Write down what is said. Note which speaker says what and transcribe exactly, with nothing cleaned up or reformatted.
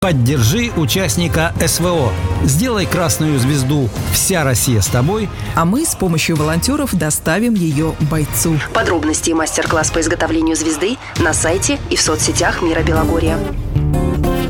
Speaker 1: Поддержи участника СВО. Сделай красную звезду «Вся Россия с тобой»,
Speaker 2: а мы с помощью волонтеров доставим ее бойцу.
Speaker 3: Подробности и мастер-класс по изготовлению звезды на сайте и в соцсетях Мира Белогорья.